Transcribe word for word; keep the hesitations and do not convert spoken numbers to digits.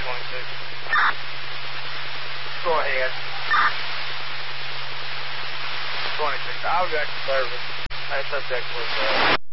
twenty-six. Go ahead. twenty-six, I'll be back to service. That subject was, uh...